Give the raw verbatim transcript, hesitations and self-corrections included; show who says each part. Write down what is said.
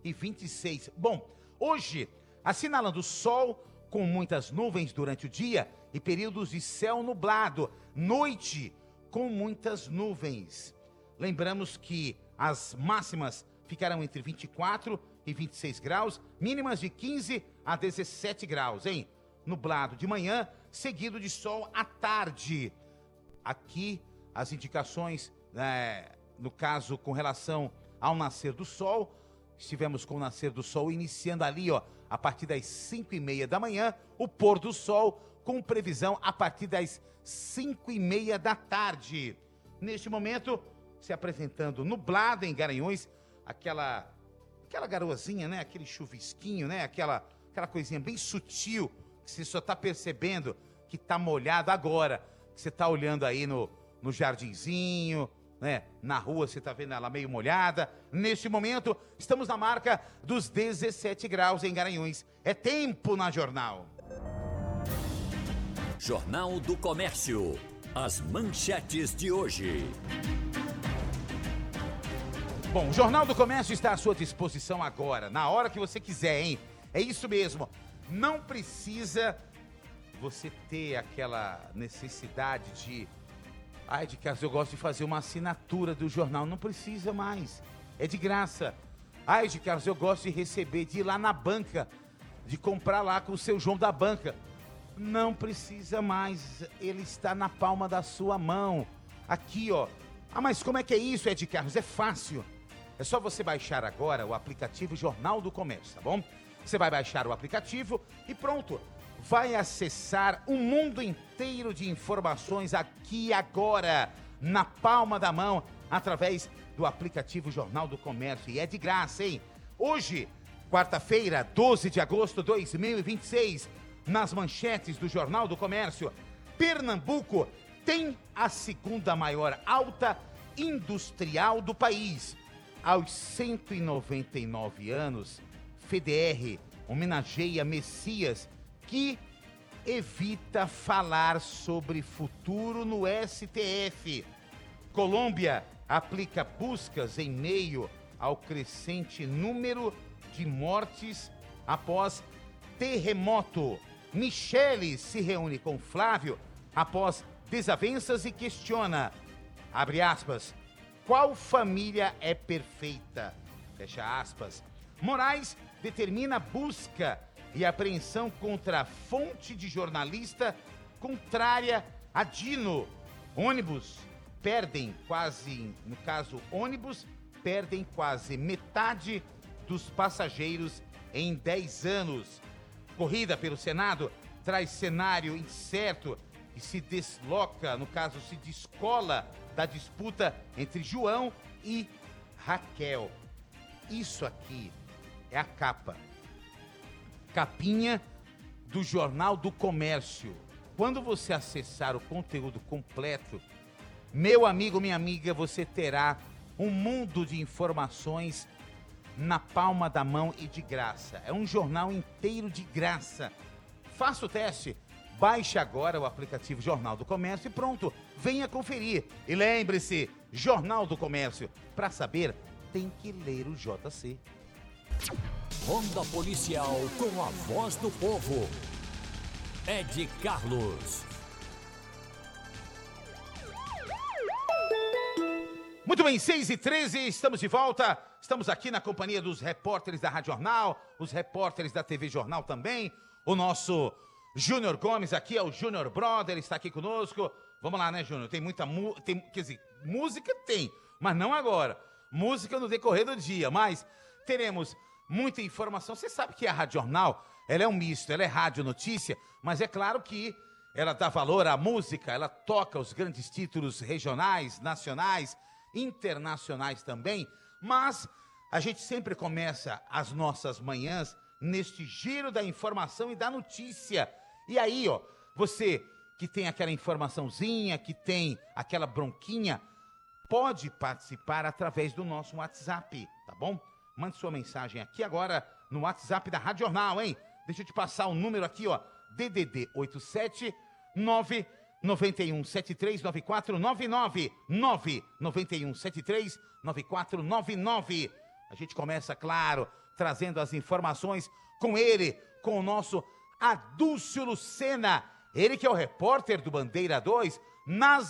Speaker 1: e vinte e seis. Bom, hoje, assinalando sol com muitas nuvens durante o dia e períodos de céu nublado, noite com muitas nuvens. Lembramos que as máximas ficarão entre vinte e quatro e vinte e seis graus, mínimas de quinze a dezessete graus, hein? Nublado de manhã, seguido de sol à tarde. Aqui as indicações, né, no caso com relação ao nascer do sol, estivemos com o nascer do sol iniciando ali, ó, a partir das cinco e meia da manhã, o pôr do sol com previsão a partir das cinco e meia da tarde. Neste momento, se apresentando nublado em Garanhuns, aquela, aquela garoazinha, né, aquele chuvisquinho, né, aquela, aquela coisinha bem sutil, que você só está percebendo que está molhado agora, que você está olhando aí no, no jardinzinho, né? Na rua você está vendo ela meio molhada. Neste momento, estamos na marca dos dezessete graus em Garanhuns. É tempo na Jornal.
Speaker 2: Jornal do Comércio. As manchetes de hoje.
Speaker 1: Bom, o Jornal do Comércio está à sua disposição agora, na hora que você quiser, hein? É isso mesmo. Não precisa você ter aquela necessidade de... Ai, de caso eu gosto de fazer uma assinatura do jornal. Não precisa mais. É de graça. Ai, de caso eu gosto de receber, de ir lá na banca, de comprar lá com o seu João da banca. Não precisa mais. Ele está na palma da sua mão. Aqui, ó. Ah, mas como é que é isso, Ed Carlos? É fácil. É só você baixar agora o aplicativo Jornal do Comércio, tá bom? Você vai baixar o aplicativo e pronto. Vai acessar um mundo inteiro de informações aqui agora, na palma da mão, através do aplicativo Jornal do Comércio. E é de graça, hein? Hoje, quarta-feira, doze de agosto de dois mil e vinte e seis, nas manchetes do Jornal do Comércio, Pernambuco tem a segunda maior alta industrial do país. Aos cento e noventa e nove anos, F D R homenageia Messias, que evita falar sobre futuro no S T F. Colômbia aplica buscas em meio ao crescente número de mortes após terremoto. Michele se reúne com Flávio após desavenças e questiona, abre aspas, qual família é perfeita? Fecha aspas. Moraes determina busca e apreensão contra a fonte de jornalista contrária a Dino. Ônibus perdem quase, no caso ônibus, perdem quase metade dos passageiros em dez anos. Corrida pelo Senado traz cenário incerto e se desloca, no caso se descola da disputa entre João e Raquel. Isso aqui é a capa. Capinha do Jornal do Comércio. Quando você acessar o conteúdo completo, meu amigo, minha amiga, você terá um mundo de informações na palma da mão e de graça. É um jornal inteiro de graça. Faça o teste. Baixe agora o aplicativo Jornal do Comércio e pronto, venha conferir. E lembre-se, Jornal do Comércio. Para saber, tem que ler o J C.
Speaker 2: Ronda Policial com a voz do povo. Ed Carlos.
Speaker 1: Muito bem, seis e treze, estamos de volta. Estamos aqui na companhia dos repórteres da Rádio Jornal, os repórteres da T V Jornal também. O nosso Júnior Gomes aqui, é o Júnior Brother, está aqui conosco. Vamos lá, né, Júnior? Tem muita música, quer dizer, música tem, mas não agora. Música no decorrer do dia, mas teremos muita informação. Você sabe que a Rádio Jornal, ela é um misto, ela é rádio notícia, mas é claro que ela dá valor à música, ela toca os grandes títulos regionais, nacionais, internacionais também, mas a gente sempre começa as nossas manhãs neste giro da informação e da notícia. E aí, ó, você que tem aquela informaçãozinha, que tem aquela bronquinha, pode participar através do nosso WhatsApp, tá bom? Mande sua mensagem aqui agora no WhatsApp da Rádio Jornal, hein? Deixa eu te passar o número aqui, ó, D D D oito sete nove nove um sete três nove quatro nove nove, nove nove um sete três nove quatro nove nove. A gente começa, claro, trazendo as informações com ele, com o nosso Adúlcio Lucena. Ele que é o repórter do Bandeira dois, nas